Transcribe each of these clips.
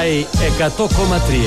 Sky 100,3.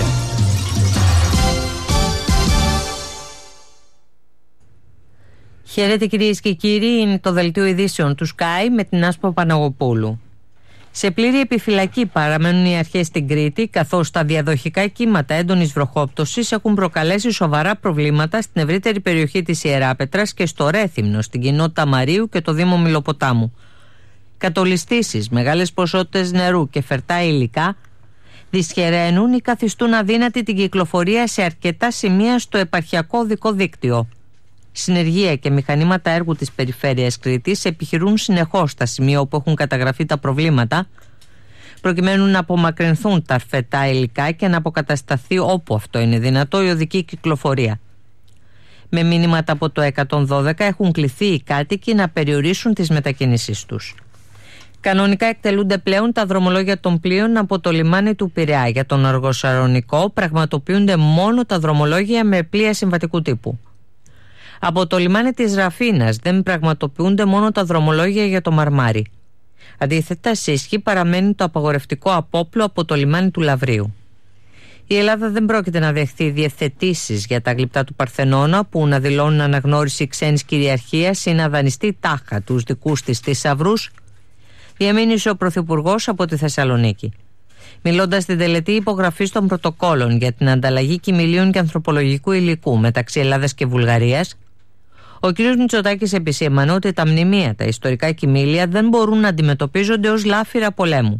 Χαίρετε κυρίες και κύριοι, είναι το δελτίο ειδήσεων του Sky με την Άσπρο Παναγοπούλου. Σε πλήρη επιφυλακή παραμένουν οι αρχές στην Κρήτη, καθώς τα διαδοχικά κύματα έντονης βροχόπτωσης έχουν προκαλέσει σοβαρά προβλήματα στην ευρύτερη περιοχή της Ιεράπετρας και στο Ρέθυμνο, στην κοινότητα Μαρίου και το Δήμο Μιλοποτάμου. Κατολιστήσεις, μεγάλες ποσότητες νερού και φερτά υλικά δυσχεραίνουν ή καθιστούν αδύνατη την κυκλοφορία σε αρκετά σημεία στο επαρχιακό οδικό δίκτυο. Συνεργεία και μηχανήματα έργου της περιφέρειας Κρήτης επιχειρούν συνεχώς στα σημεία όπου έχουν καταγραφεί τα προβλήματα, προκειμένου να απομακρυνθούν τα φερτά υλικά και να αποκατασταθεί όπου αυτό είναι δυνατό η οδική κυκλοφορία. Με μήνυματα από το 112 έχουν κληθεί οι κάτοικοι να περιορίσουν τις μετακινήσεις τους. Κανονικά εκτελούνται πλέον τα δρομολόγια των πλοίων από το λιμάνι του Πειραιά. Για τον Αργοσαρονικό πραγματοποιούνται μόνο τα δρομολόγια με πλοία συμβατικού τύπου. Από το λιμάνι της Ραφίνας δεν πραγματοποιούνται μόνο τα δρομολόγια για το Μαρμάρι. Αντίθετα, σε ισχύ παραμένει το απαγορευτικό απόπλο από το λιμάνι του Λαβρίου. Η Ελλάδα δεν πρόκειται να δεχθεί διευθετήσεις για τα γλυπτά του Παρθενώνα που να δηλώνουν αναγνώριση ξένης κυριαρχίας ή να δανειστεί τάχα τους δικούς της θησαυρούς, διαμήνυσε ο Πρωθυπουργός από τη Θεσσαλονίκη. Μιλώντας στην τελετή υπογραφής των πρωτοκόλων για την ανταλλαγή κυμηλίων και ανθρωπολογικού υλικού μεταξύ Ελλάδας και Βουλγαρίας, ο κ. Μητσοτάκης επισήμανε ότι τα μνημεία, τα ιστορικά κυμήλια δεν μπορούν να αντιμετωπίζονται ως λάφυρα πολέμου.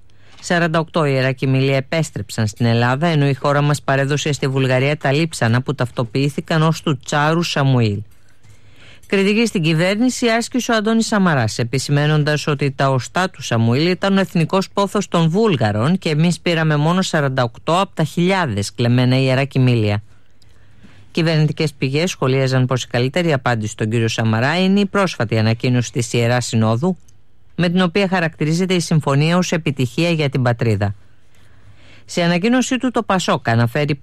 48 ιερά κυμήλια επέστρεψαν στην Ελλάδα, ενώ η χώρα μας παρέδωσε στη Βουλγαρία τα λείψανα που ταυτοποιήθηκαν ως του Τσάρου Σαμουήλ. Κριτική στην κυβέρνηση άσκησε ο Αντώνης Σαμαράς, επισημένοντας ότι τα οστά του Σαμουήλ ήταν ο εθνικός πόθος των Βούλγαρων και εμείς πήραμε μόνο 48 από τα χιλιάδες κλεμμένα ιερά κυμήλια. Κυβερνητικές πηγές σχολίαζαν πως η καλύτερη απάντηση στον κύριο Σαμαρά είναι η πρόσφατη ανακοίνωση της Ιεράς Συνόδου, με την οποία χαρακτηρίζεται η συμφωνία ως επιτυχία για την πατρίδα. Σε ανακοίνωσή του το Πασόκ αναφέρει